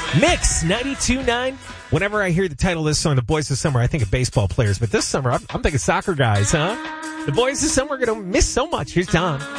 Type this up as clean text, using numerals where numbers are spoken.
Mix 92.9. Whenever I hear the title of this song, The Boys of Summer, I think of baseball players. But this summer, I'm thinking soccer guys, huh? The Boys of Summer are going to miss so much. Here's Tom.